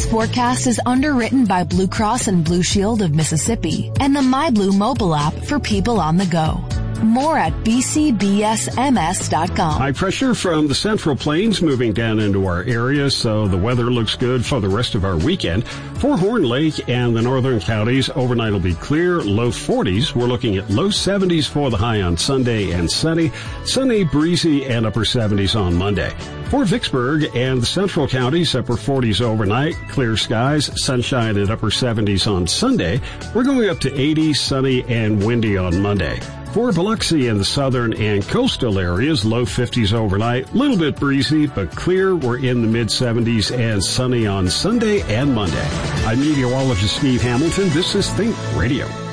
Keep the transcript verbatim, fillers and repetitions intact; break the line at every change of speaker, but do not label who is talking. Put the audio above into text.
forecast is underwritten by Blue Cross and Blue Shield of Mississippi and the MyBlue mobile app for people on the go. More at b c b s m s dot com.
High pressure from the Central Plains moving down into our area, so the weather looks good for the rest of our weekend. For Horn Lake and the northern counties, overnight will be clear, low forties. We're looking at low seventies for the high on Sunday and sunny. Sunny, breezy, and upper seventies on Monday. For Vicksburg and the central counties, upper forties overnight, clear skies, sunshine at upper seventies on Sunday. We're going up to eighty, sunny, and windy on Monday. For Biloxi and the southern and coastal areas, low fifties overnight, little bit breezy, but clear. We're in the mid seventies and sunny on Sunday and Monday. I'm meteorologist Steve Hamilton. This is Think Radio.